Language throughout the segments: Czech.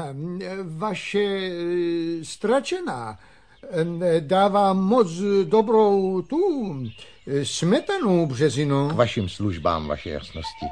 Vaše stračená dává moc dobrou tu smetanu, Březino. K vašim službám, vaše jasnosti.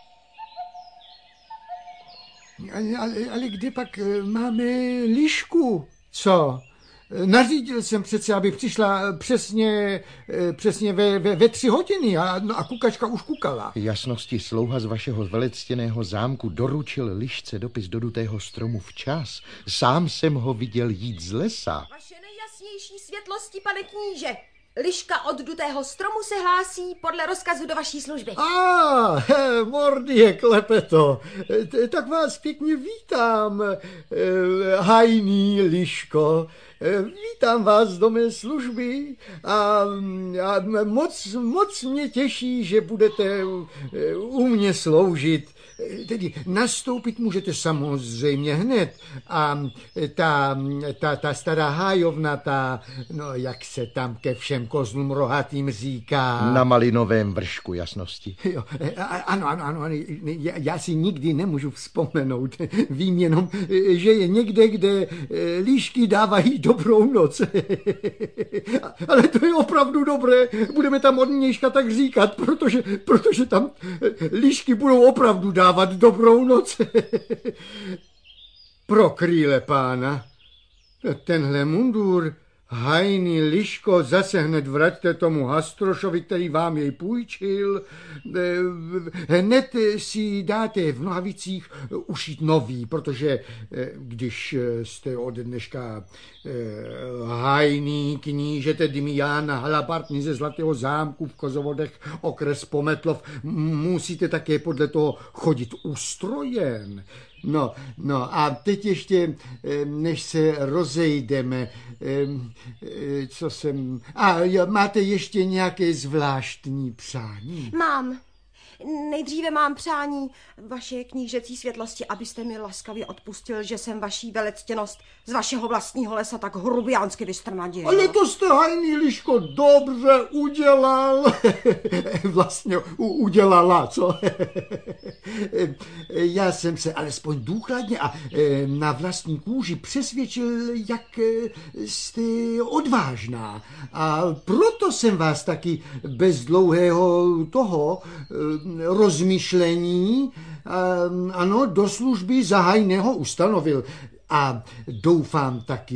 Ale kde pak máme lišku? Co? Nařídil jsem přece, aby přišla přesně ve 3 hodiny a kukačka už kukala. Jasnosti, slouha z vašeho velectěného zámku doručil lišce dopis do dutého stromu včas. Sám jsem ho viděl jít z lesa. Vaše nejjasnější světlosti, pane kníže. Liška od dutého stromu se hlásí podle rozkazu do vaší služby. Mordie klepeto, tak vás pěkně vítám, hajný liško. Vítám vás do mé služby a moc mě těší, že budete u mě sloužit. Tedy nastoupit můžete samozřejmě hned a ta stará hájovna, no jak se tam ke všem kozlům rohatým říká. Na malinovém vršku, jasnosti. Jo, ano, já si nikdy nemůžu vzpomenout. Vím jenom, že je někde, kde líšky dávají dobrou noc. Ale to je opravdu dobré, budeme tam od nějška tak říkat, protože tam líšky budou opravdu dávat dobrou noc. Pro krýle pána. Tenhle mundur, hajný liško, zase hned vraťte tomu Hastrošovi, který vám jej půjčil. Hned si dáte v nohavicích ušít nový, protože když jste od dneška hajný knížete Dimiána Halabartny ze Zlatého zámku v Kozovodech, okres Pometlov, musíte také podle toho chodit ustrojen. No a teď ještě, než se rozejdeme, máte ještě nějaké zvláštní přání? Mám. Nejdříve mám přání, vaše knížecí světlosti, abyste mi laskavě odpustil, že jsem vaší velectěnost z vašeho vlastního lesa tak hrubiánsky vystrnadil. Ale to jste, hajný liško, dobře udělal. Vlastně udělala, co? Já jsem se alespoň důkladně a na vlastní kůži přesvědčil, jak jste odvážná. A proto jsem vás taky bez dlouhého rozmyšlení, do služby za hajného ustanovil. A doufám taky,